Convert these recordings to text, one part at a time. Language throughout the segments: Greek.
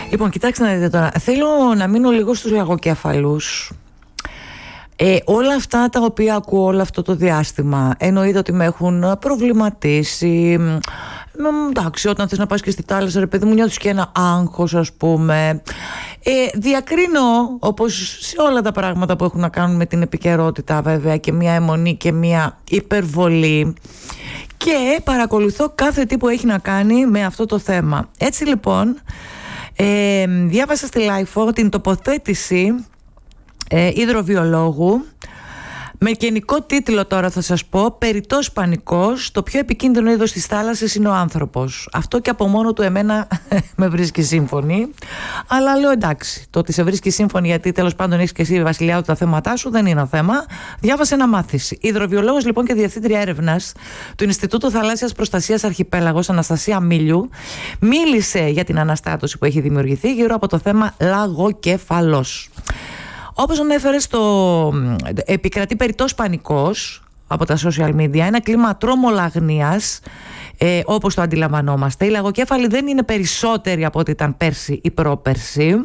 Λοιπόν, κοιτάξτε να δείτε τώρα. Θέλω να μείνω λίγο στους λαγοκέφαλους. Όλα αυτά τα οποία ακούω όλο αυτό το διάστημα, εννοείται ότι με έχουν προβληματίσει. Εντάξει, όταν θες να πας και στη θάλασσα, ρε παιδί μου, νιώθεις και ένα άγχος, ας πούμε. Διακρίνω, όπως σε όλα τα πράγματα που έχουν να κάνουν με την επικαιρότητα, βέβαια, και μια αιμονή και μια υπερβολή. Και παρακολουθώ κάθε τι που έχει να κάνει με αυτό το θέμα. Έτσι λοιπόν, διάβασα στη Λάιφο την τοποθέτηση υδροβιολόγου με γενικό τίτλο, τώρα θα σας πω, «Περιττός πανικός, το πιο επικίνδυνο είδος της θάλασσας είναι ο άνθρωπος». Αυτό και από μόνο του εμένα με βρίσκει σύμφωνη, αλλά λέω εντάξει, το ότι σε βρίσκει σύμφωνη γιατί τέλος πάντων έχεις και εσύ, βασιλιά, τα θέματά σου, δεν είναι ένα θέμα. Διάβασε να μάθεις. Η υδροβιολόγος λοιπόν και διευθύντρια έρευνας του Ινστιτούτου Θαλάσσιας Προστασίας Αρχιπέλαγος, Αναστασία Μίλιου, μίλησε για την αναστάτωση που έχει δημιουργηθεί γύρω από το θέμα λαγοκέφαλος. Όπως ανέφερε, επικρατεί περιττός πανικός από τα social media, ένα κλίμα τρόμολαγνίας, όπως το αντιλαμβανόμαστε. Οι λαγοκέφαλοι δεν είναι περισσότεροι από ό,τι ήταν πέρσι ή πρόπερσι.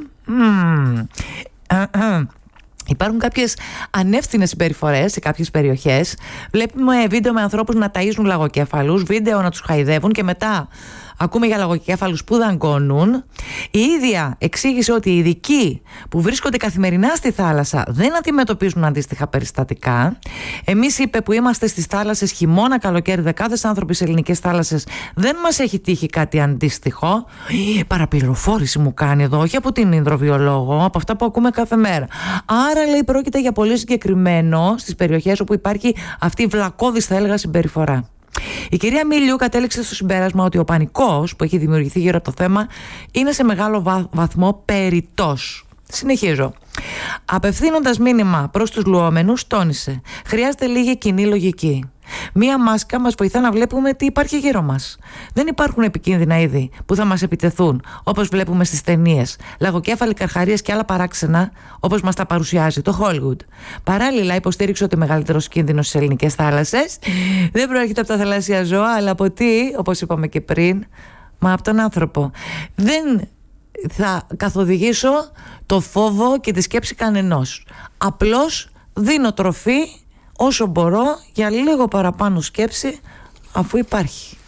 Υπάρχουν κάποιες ανεύθυνες συμπεριφορές σε κάποιες περιοχές. Βλέπουμε βίντεο με ανθρώπους να ταΐζουν λαγοκέφαλους, βίντεο να τους χαϊδεύουν και μετά ακούμε για λαγοκέφαλους που δαγκώνουν. Η ίδια εξήγησε ότι οι ειδικοί που βρίσκονται καθημερινά στη θάλασσα δεν αντιμετωπίζουν αντίστοιχα περιστατικά. Εμείς, είπε, που είμαστε στις θάλασσες χειμώνα, καλοκαίρι, δεκάδες άνθρωποι σε ελληνικές θάλασσες, δεν μας έχει τύχει κάτι αντίστοιχο. Παραπληροφόρηση μου κάνει εδώ, όχι από την υδροβιολόγο, από αυτά που ακούμε κάθε μέρα. Άρα, λέει, πρόκειται για πολύ συγκεκριμένο στις περιοχές όπου υπάρχει αυτή η βλακώδης, θα έλεγα, συμπεριφορά. Η κυρία Μίλιου κατέληξε στο συμπέρασμα ότι ο πανικός που έχει δημιουργηθεί γύρω από το θέμα είναι σε μεγάλο βαθμό περιττός. Συνεχίζω. Απευθύνοντας μήνυμα προς τους λουόμενους, τόνισε: χρειάζεται λίγη κοινή λογική. Μία μάσκα μας βοηθά να βλέπουμε τι υπάρχει γύρω μας. Δεν υπάρχουν επικίνδυνα είδη που θα μας επιτεθούν, όπως βλέπουμε στις ταινίες, λαγοκέφαλοι, καρχαρίες και άλλα παράξενα, όπως μας τα παρουσιάζει το Hollywood. Παράλληλα, υποστήριξε ότι ο μεγαλύτερος κίνδυνος στις ελληνικές θάλασσες δεν προέρχεται από τα θαλάσσια ζώα, αλλά από τι, όπως είπαμε και πριν, μα από τον άνθρωπο. Δεν θα καθοδηγήσω το φόβο και τη σκέψη κανενός. Απλώς δίνω τροφή όσο μπορώ για λίγο παραπάνω σκέψη, αφού υπάρχει.